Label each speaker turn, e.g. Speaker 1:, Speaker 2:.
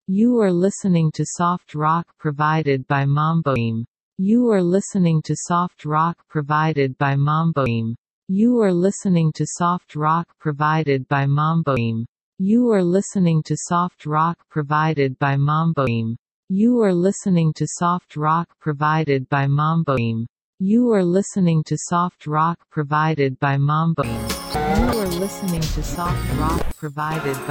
Speaker 1: You are listening to soft rock provided by Mamboim. You are listening to soft rock provided by Mamboim. You are listening to soft rock provided by Mamboim. You are listening to soft rock provided by Mamboim. You are listening to soft rock provided by Mamboim. You are listening to soft rock provided by Mamboim. You are listening to soft rock provided by